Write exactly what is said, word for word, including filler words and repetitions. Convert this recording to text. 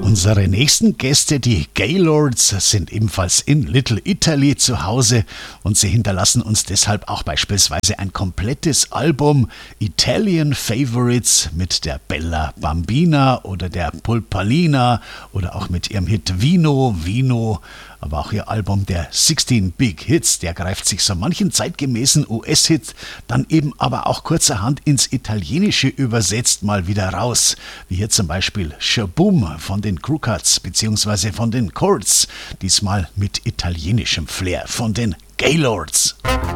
Unsere nächsten Gäste, die Gaylords, sind ebenfalls in Little Italy zu Hause und sie hinterlassen uns deshalb auch beispielsweise ein komplettes Album Italian Favorites mit der Bella Bambina oder der Pulpalina oder auch mit ihrem Hit Vino, Vino. Aber auch ihr Album der sixteen Big Hits, der greift sich so manchen zeitgemäßen U S-Hit dann eben aber auch kurzerhand ins Italienische übersetzt mal wieder raus. Wie hier zum Beispiel Shaboom von den Crew Cuts bzw. von den Chords, diesmal mit italienischem Flair von den Gaylords.